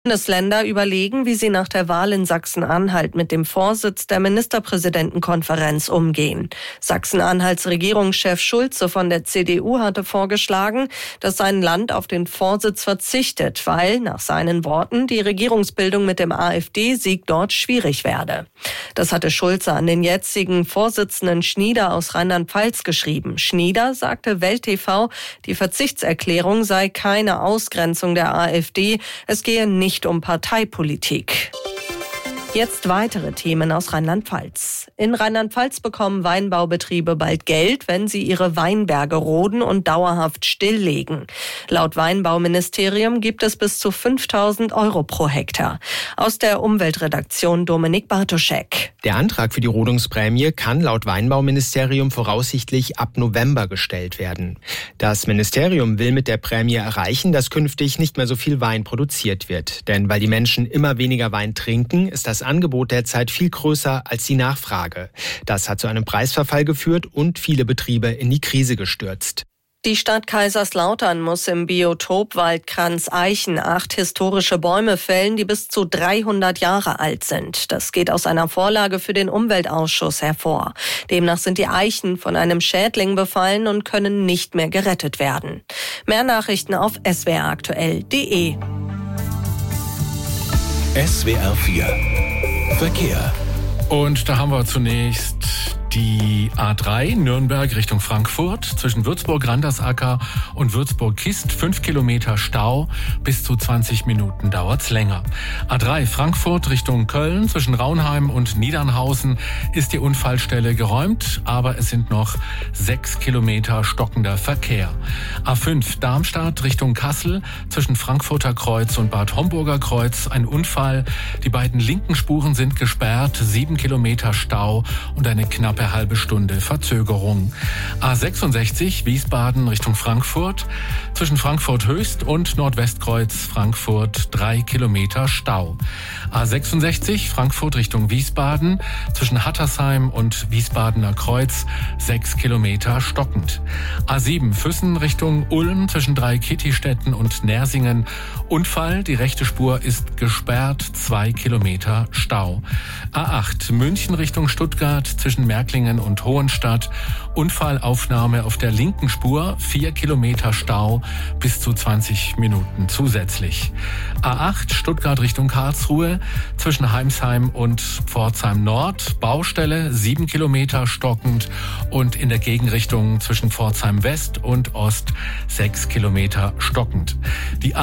Bundesländer überlegen, wie sie nach der Wahl in Sachsen-Anhalt mit dem Vorsitz der Ministerpräsidentenkonferenz umgehen. Sachsen-Anhalts Regierungschef Schulze von der CDU hatte vorgeschlagen, dass sein Land auf den Vorsitz verzichtet, weil, nach seinen Worten, die Regierungsbildung mit dem AfD-Sieg dort schwierig werde. Das hatte Schulze an den jetzigen Vorsitzenden Schnieder aus Rheinland-Pfalz geschrieben. Schnieder sagte Welt TV, die Verzichtserklärung sei keine Ausgrenzung der AfD, es gehe nicht um Parteipolitik. Jetzt weitere Themen aus Rheinland-Pfalz. In Rheinland-Pfalz bekommen Weinbaubetriebe bald Geld, wenn sie ihre Weinberge roden und dauerhaft stilllegen. Laut Weinbauministerium gibt es bis zu 5.000 € pro Hektar. Aus der Umweltredaktion Dominik Bartoschek. Der Antrag für die Rodungsprämie kann laut Weinbauministerium voraussichtlich ab November gestellt werden. Das Ministerium will mit der Prämie erreichen, dass künftig nicht mehr so viel Wein produziert wird. Denn weil die Menschen immer weniger Wein trinken, ist das Angebot derzeit viel größer als die Nachfrage. Das hat zu einem Preisverfall geführt und viele Betriebe in die Krise gestürzt. Die Stadt Kaiserslautern muss im Biotop Waldkranz Eichen 8 historische Bäume fällen, die bis zu 300 Jahre alt sind. Das geht aus einer Vorlage für den Umweltausschuss hervor. Demnach sind die Eichen von einem Schädling befallen und können nicht mehr gerettet werden. Mehr Nachrichten auf swraktuell.de. SWR 4 Verkehr. Und da haben wir zunächst die A3 Nürnberg Richtung Frankfurt zwischen Würzburg-Randersacker und Würzburg-Kist. 5 Kilometer Stau, bis zu 20 Minuten dauert's länger. A3 Frankfurt Richtung Köln zwischen Raunheim und Niedernhausen ist die Unfallstelle geräumt, aber es sind noch 6 Kilometer stockender Verkehr. A5 Darmstadt Richtung Kassel zwischen Frankfurter Kreuz und Bad Homburger Kreuz ein Unfall. Die beiden linken Spuren sind gesperrt, 7 Kilometer Stau und eine knappe halbe Stunde Verzögerung. A66 Wiesbaden Richtung Frankfurt zwischen Frankfurt Höchst und Nordwestkreuz Frankfurt 3 Kilometer Stau. A66 Frankfurt Richtung Wiesbaden zwischen Hattersheim und Wiesbadener Kreuz 6 Kilometer stockend. A7 Füssen Richtung Ulm zwischen Dreikitti-Städten und Nersingen Unfall, die rechte Spur ist gesperrt, 2 Kilometer Stau. A8 München Richtung Stuttgart zwischen Märklingen und Hohenstadt Unfallaufnahme auf der linken Spur, 4 Kilometer Stau, bis zu 20 Minuten zusätzlich. A8 Stuttgart Richtung Karlsruhe zwischen Heimsheim und Pforzheim Nord Baustelle, 7 Kilometer stockend und in der Gegenrichtung zwischen Pforzheim West und Ost 6 Kilometer stockend. Die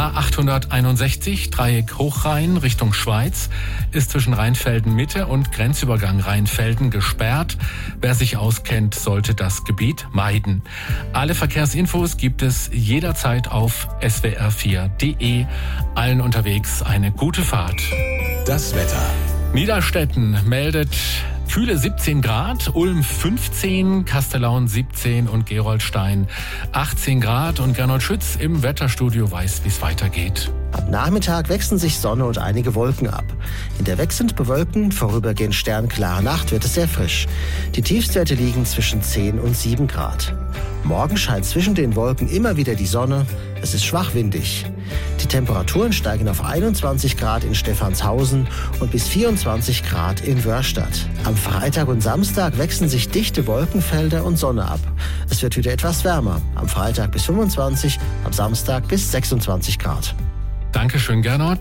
A861 Dreieck Hochrhein Richtung Schweiz ist zwischen Rheinfelden Mitte und Grenzübergang Rheinfelden gesperrt. Wer sich auskennt, sollte das Gebiet meiden. Alle Verkehrsinfos gibt es jederzeit auf swr4.de. Allen unterwegs eine gute Fahrt. Das Wetter. Niederstetten meldet kühle 17 Grad, Ulm 15, Kastellaun 17 und Gerolstein 18 Grad. Und Gernot Schütz im Wetterstudio weiß, wie es weitergeht. Am Nachmittag wechseln sich Sonne und einige Wolken ab. In der wechselnd bewölkten, vorübergehend sternklaren Nacht wird es sehr frisch. Die Tiefstwerte liegen zwischen 10 und 7 Grad. Morgen scheint zwischen den Wolken immer wieder die Sonne. Es ist schwach windig. Die Temperaturen steigen auf 21 Grad in Stephanshausen und bis 24 Grad in Wörstadt. Am Freitag und Samstag wechseln sich dichte Wolkenfelder und Sonne ab. Es wird wieder etwas wärmer. Am Freitag bis 25, am Samstag bis 26 Grad. Dankeschön, Gernot.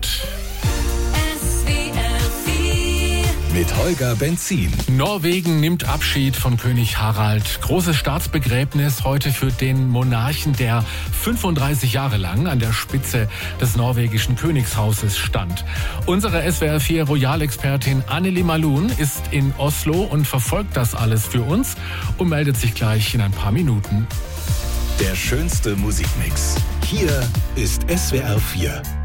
Mit Holger Benzin. Norwegen nimmt Abschied von König Harald. Großes Staatsbegräbnis heute für den Monarchen, der 35 Jahre lang an der Spitze des norwegischen Königshauses stand. Unsere SWR4 Royal-Expertin Anneli Malun ist in Oslo und verfolgt das alles für uns und meldet sich gleich in ein paar Minuten. Der schönste Musikmix. Hier ist SWR4.